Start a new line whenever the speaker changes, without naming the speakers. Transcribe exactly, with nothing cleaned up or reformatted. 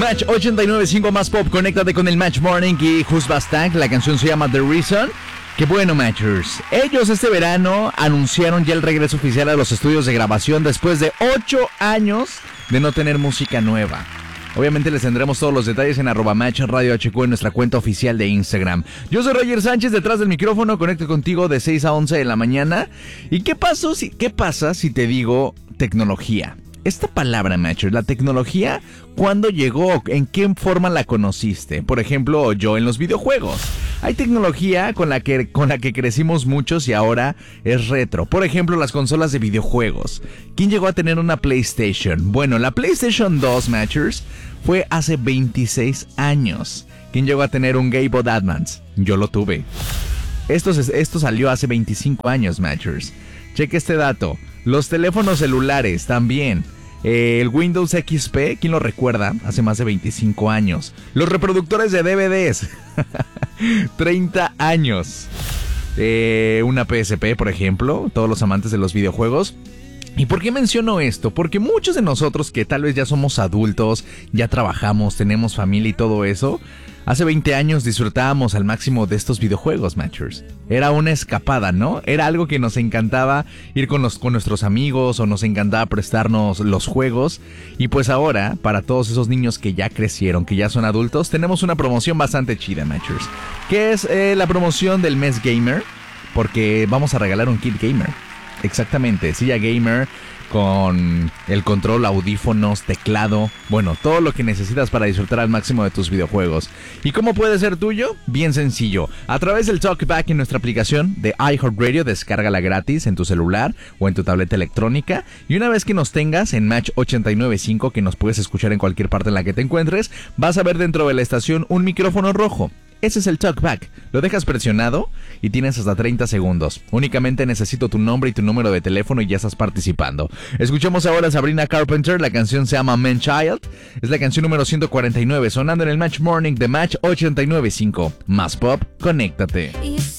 Match ochenta y nueve punto cinco más pop, conéctate con el Match Morning y Who's Bastang. La canción se llama The Reason. Qué bueno, Matchers. Ellos este verano anunciaron ya el regreso oficial a los estudios de grabación después de ocho años de no tener música nueva. Obviamente les tendremos todos los detalles en arroba Match Radio H Q en nuestra cuenta oficial de Instagram. Yo soy Roger Sánchez, detrás del micrófono, conecto contigo de seis a once de la mañana. ¿Y qué pasó si, qué pasa si te digo tecnología? Esta palabra, Matcher, la tecnología, ¿cuándo llegó? ¿En qué forma la conociste? Por ejemplo, yo en los videojuegos. Hay tecnología con la que, con la que crecimos muchos y ahora es retro. Por ejemplo, las consolas de videojuegos. ¿Quién llegó a tener una PlayStation? Bueno, la PlayStation dos, Matchers, fue hace veintiséis años. ¿Quién llegó a tener un Game Boy Advance? Yo lo tuve. Esto, esto salió hace veinticinco años, Matchers. Cheque este dato. Los teléfonos celulares también. Eh, el Windows X P, ¿quién lo recuerda? Hace más de veinticinco años. Los reproductores de D V Ds. treinta años. Eh, una P S P, por ejemplo. Todos los amantes de los videojuegos. ¿Y por qué menciono esto? Porque muchos de nosotros que tal vez ya somos adultos, ya trabajamos, tenemos familia y todo eso, hace veinte años disfrutábamos al máximo de estos videojuegos, Matchers. Era una escapada, ¿no? Era algo que nos encantaba ir con, los, con nuestros amigos o nos encantaba prestarnos los juegos. Y pues ahora, para todos esos niños que ya crecieron, que ya son adultos, tenemos una promoción bastante chida, Matchers. Que es eh, la promoción del mes gamer, porque vamos a regalar un kit gamer. Exactamente, silla gamer con el control, audífonos, teclado, bueno, todo lo que necesitas para disfrutar al máximo de tus videojuegos. ¿Y cómo puede ser tuyo? Bien sencillo, a través del TalkBack en nuestra aplicación de iHeartRadio, descárgala gratis en tu celular o en tu tableta electrónica, y una vez que nos tengas en Match ochenta y nueve punto cinco, que nos puedes escuchar en cualquier parte en la que te encuentres, vas a ver dentro de la estación un micrófono rojo. Ese es el TalkBack. Lo dejas presionado y tienes hasta treinta segundos. Únicamente necesito tu nombre y tu número de teléfono y ya estás participando. Escuchamos ahora a Sabrina Carpenter. La canción se llama Man Child. Es la canción número ciento cuarenta y nueve, sonando en el Match Morning de Match ochenta y nueve punto cinco. Más pop, conéctate.